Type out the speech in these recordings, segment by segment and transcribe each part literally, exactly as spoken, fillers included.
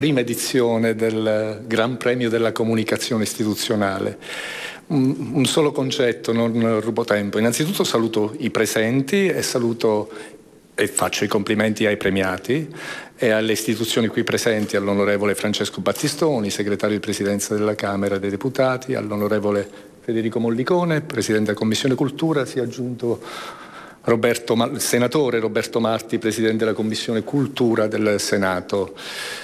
Prima edizione del Gran Premio della Comunicazione Istituzionale. Un, un solo concetto, non rubo tempo. Innanzitutto saluto i presenti e saluto e faccio i complimenti ai premiati e alle istituzioni qui presenti, all'onorevole Francesco Battistoni, segretario di Presidenza della Camera dei Deputati, all'onorevole Federico Mollicone, Presidente della Commissione Cultura, si è aggiunto Roberto, il senatore Roberto Marti, Presidente della Commissione Cultura del Senato.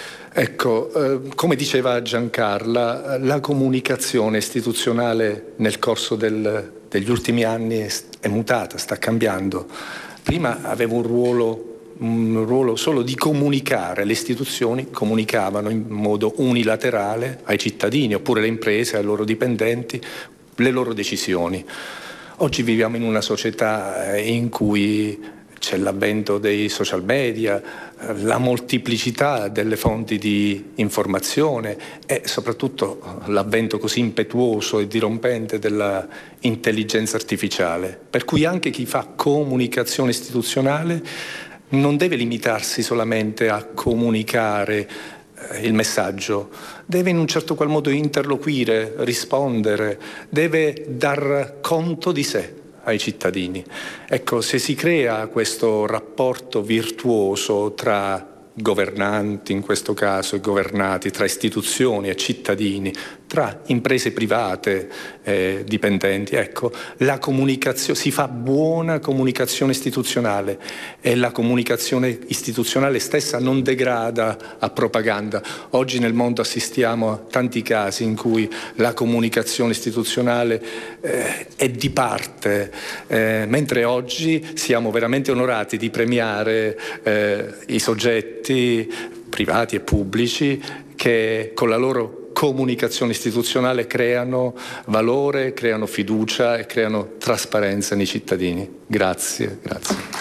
Ecco, eh, come diceva Giancarla, la comunicazione istituzionale nel corso del, degli ultimi anni è, è mutata, sta cambiando. Prima aveva un ruolo, un ruolo solo di comunicare, le istituzioni comunicavano in modo unilaterale ai cittadini oppure alle imprese, ai loro dipendenti, le loro decisioni. Oggi viviamo in una società in cui c'è l'avvento dei social media, la moltiplicità delle fonti di informazione e soprattutto l'avvento così impetuoso e dirompente della intelligenza artificiale, per cui anche chi fa comunicazione istituzionale non deve limitarsi solamente a comunicare il messaggio, deve in un certo qual modo interloquire, rispondere, deve dar conto di sé ai cittadini. Ecco, se si crea questo rapporto virtuoso tra governanti, in questo caso, e governati, tra istituzioni e cittadini, tra imprese private e dipendenti, ecco, la comunicazione, si fa buona comunicazione istituzionale e la comunicazione istituzionale stessa non degrada a propaganda. Oggi nel mondo assistiamo a tanti casi in cui la comunicazione istituzionale eh, è di parte, eh, mentre oggi siamo veramente onorati di premiare eh, i soggetti privati e pubblici che con la loro comunicazione istituzionale creano valore, creano fiducia e creano trasparenza nei cittadini. Grazie, grazie.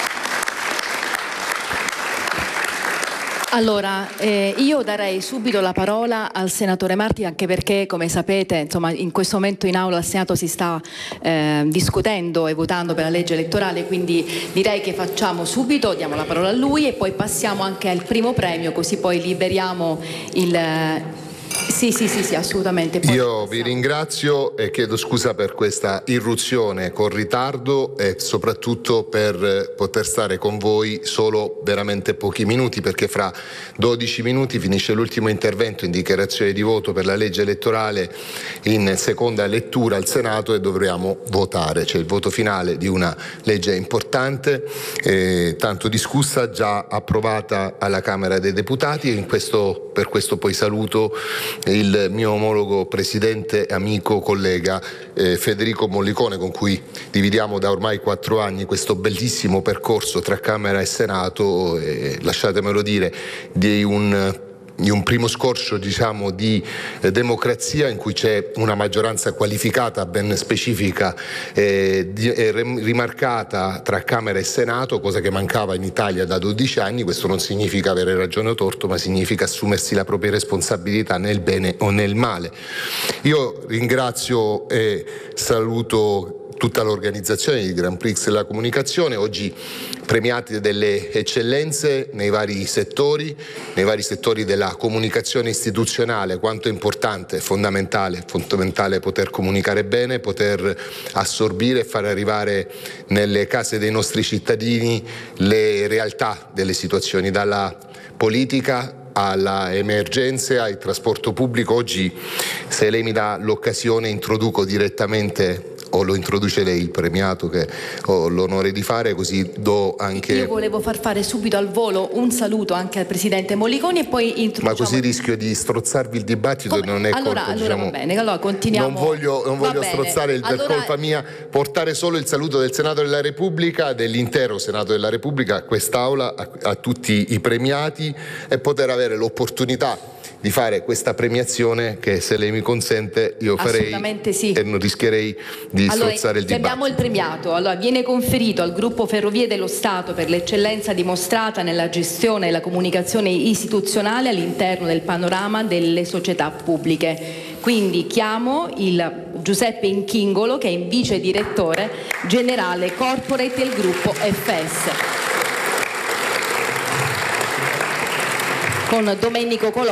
Allora, eh, io darei subito la parola al senatore Marti, anche perché, come sapete, insomma, in questo momento in aula al Senato si sta eh, discutendo e votando per la legge elettorale, quindi direi che facciamo subito, diamo la parola a lui e poi passiamo anche al primo premio, così poi liberiamo il... Sì, sì, sì, sì, assolutamente. Poi Io vi ringrazio e chiedo scusa per questa irruzione con ritardo e soprattutto per poter stare con voi solo veramente pochi minuti, perché fra dodici minuti finisce l'ultimo intervento in dichiarazione di voto per la legge elettorale in seconda lettura al Senato e dovremo votare. C'è il voto finale di una legge importante, eh, tanto discussa, già approvata alla Camera dei Deputati, e in questo, per questo poi saluto il mio omologo presidente, amico, collega eh, Federico Mollicone, con cui dividiamo da ormai quattro anni questo bellissimo percorso tra Camera e Senato, eh, lasciatemelo dire, di un di un primo scorcio, diciamo, di eh, democrazia in cui c'è una maggioranza qualificata, ben specifica e eh, rimarcata tra Camera e Senato, cosa che mancava in Italia da dodici anni. Questo non significa avere ragione o torto, ma significa assumersi la propria responsabilità nel bene o nel male. Io ringrazio e saluto tutta l'organizzazione di Grand Prix della comunicazione, oggi premiati delle eccellenze nei vari settori, nei vari settori della comunicazione istituzionale. Quanto è importante, fondamentale, fondamentale poter comunicare bene, poter assorbire e far arrivare nelle case dei nostri cittadini le realtà delle situazioni, dalla politica alla emergenze, al trasporto pubblico. Oggi, se lei mi dà l'occasione, introduco direttamente, o lo introduce lei, il premiato che ho l'onore di fare, così do anche... Io volevo far fare subito al volo un saluto anche al presidente Molliconi e poi introduciamo... Ma così rischio di strozzarvi il dibattito. Come? Non è allora, colpa, allora diciamo... va bene, allora continuiamo. Non voglio, non voglio strozzare il, per allora... colpa mia, portare solo il saluto del Senato della Repubblica, dell'intero Senato della Repubblica, a quest'Aula, a, a tutti i premiati, e poter avere l'opportunità di fare questa premiazione che, se lei mi consente, io farei sì. e non rischierei di allora, strozzare il dibattito. Abbiamo il premiato. Allora, viene conferito al gruppo Ferrovie dello Stato per l'eccellenza dimostrata nella gestione e la comunicazione istituzionale all'interno del panorama delle società pubbliche. Quindi chiamo il Giuseppe Inchingolo, che è in vice direttore generale corporate del gruppo F S. con Domenico Colò.